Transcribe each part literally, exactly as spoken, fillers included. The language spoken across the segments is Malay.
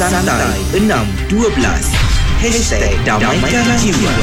Santai enam dua belas Hashtag Damaikan Jiwa.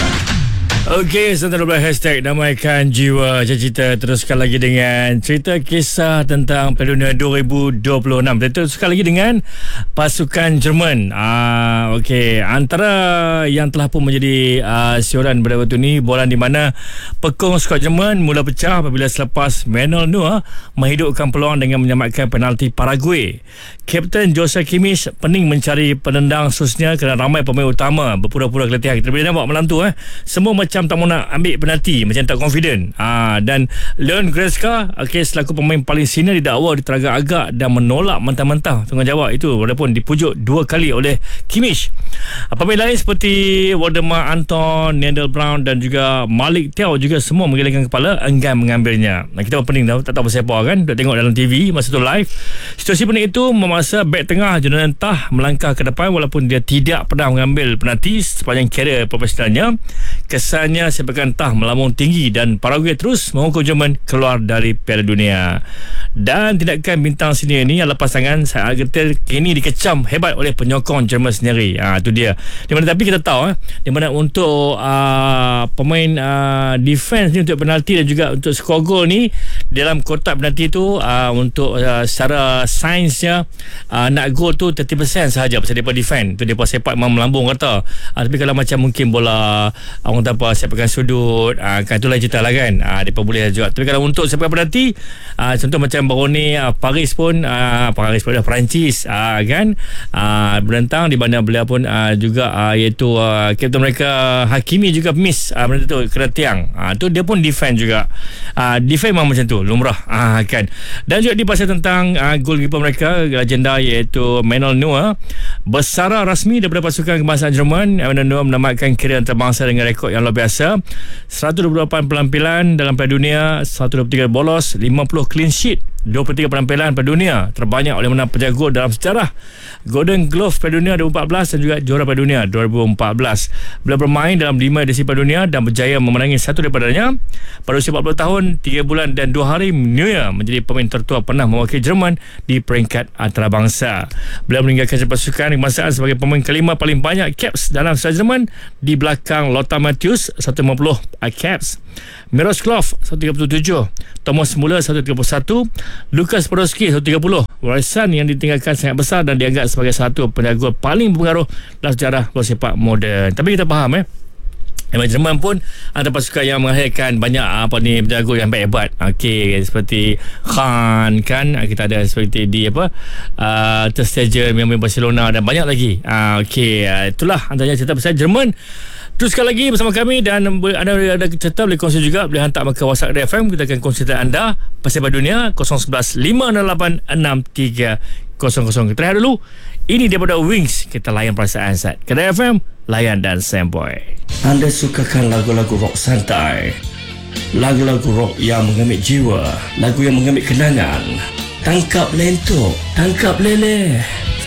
Okey, Santai dua belas Hashtag Damaikan Jiwa. Cerita teruskan lagi dengan cerita kisah tentang Piala Dunia dua ribu dua puluh enam. Kita teruskan lagi dengan pasukan Jerman. Ah, Okey, antara yang telah pun menjadi uh, siuran pada waktu ini, bola di mana pekong skuad Jerman mula pecah apabila selepas Manuel Neuer menghidupkan peluang dengan menyamakan penalti Paraguay. Kapten Joshua Kimmich pening mencari penendang susnya kerana ramai pemain utama berpura-pura keletihan. Kita boleh nampak malam tu eh, semua macam tak mau nak ambil penalti, macam tak confident. Ha, dan Leon Goretzka, okay, selaku pemain paling senior, didakwa diteragak-agak dan menolak mentah-mentah tanggungjawab itu walaupun dipujuk dua kali oleh Kimmich. Pemain lain seperti Waldemar Anton, Nandel Brown dan juga Malik Thiaw juga semua menggelengkan kepala enggan mengambilnya. Nah, kita pun pening tahu, tak tahu pasal apa kan, dah tengok dalam T V masa tu live. Situasi pening itu memaksa bek tengah Jonathan Tah melangkah ke depan walaupun dia tidak pernah mengambil penalti sepanjang karier profesionalnya. Kesannya sepakan Tah melambung tinggi dan Paraguay terus menghukum Jerman keluar dari Piala Dunia. Dan tindakan bintang senior ini adalah pasangan Saad Getir kini dikecam hebat oleh penyokong Jerman sendiri. Ah, itu dia. Di mana tapi kita tahu eh, di mana untuk uh, pemain uh, defense ni untuk penalti dan juga untuk skor gol ni dalam kotak penalti tu uh, untuk uh, secara sainsnya uh, nak gol tu tiga puluh peratus sahaja pasal depa defend. Tu depa sepak memang melambung kata. Uh, tapi kalau macam mungkin bola uh, orang tanpa sepakan sudut, uh, kan itulah cerita lah kan. Uh, depa boleh juga. Tapi kalau untuk sepakan penalti, uh, contoh macam baru ni uh, Paris pun uh, Paris pun dah Perancis uh, kan uh, berentang di mana beliau pun uh, juga uh, iaitu uh, kapten mereka Hakimi juga miss uh, benda tu kena tiang. Uh, tu dia pun defend juga. Uh, defend memang macam tu lumrah uh, kan. Dan juga di pasal tentang uh, goalkeeper mereka legenda iaitu Manuel Neuer bersara rasmi daripada pasukan kebangsaan Jerman. Manuel Neuer menamatkan karier antarabangsa dengan rekod yang luar biasa, seratus dua puluh lapan penampilan dalam Piala Dunia, seratus dua puluh tiga bolos, lima puluh clean sheet, dua puluh tiga penampilan Piala Dunia, terbanyak oleh menang penjaga gol dalam sejarah. Golden Glove Piala Dunia dua ribu empat belas dan juga juara Piala Dunia dua ribu empat belas. Beliau bermain dalam lima edisi Piala Dunia dan berjaya memenangi satu daripadanya. Pada usia empat puluh tahun, tiga bulan dan dua hari, Neuer menjadi pemain tertua pernah mewakili Jerman di peringkat antarabangsa. Beliau meninggalkan pasukan kebangsaan sebagai pemain kelima paling banyak caps dalam sejarah Jerman di belakang Lothar Matthäus seratus lima puluh caps, Miroslav seratus tiga puluh tujuh, Thomas Müller seratus tiga puluh satu, Lukas Podolski seratus tiga puluh. Warisan yang ditinggalkan sangat besar dan dianggap sebagai satu penjaga paling berpengaruh dalam sejarah bola sepak moden. Tapi kita faham eh, memang Jerman pun ada pasukan yang melahirkan banyak apa ni penjaga yang hebat. Okey, seperti Khan kan, kita ada seperti di apa uh, Ter Stegen yang main Barcelona dan banyak lagi. Uh, Okey, uh, itulah antaranya cerita pasal Jerman. Teruskan lagi bersama kami dan anda ada cerita boleh kongsi juga, boleh hantar ke WhatsApp R F M. Kita akan kongsi cerita anda pasal Piala Dunia kosong satu satu lima enam lapan enam tiga kosong kosong. Kita lihat dulu. Ini daripada Wings. Kita layan perasaan Sat. Kedai F M, layan dan Samboy. Anda sukakan lagu-lagu rock santai, lagu-lagu rock yang mengambil jiwa, lagu yang mengambil kenangan. Tangkap lentok, tangkap leleh.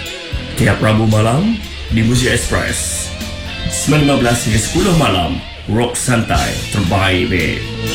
Tiap Rabu malam di Muzik Express sembilan lima belas hingga sepuluh malam. Rock santai terbaik, babe.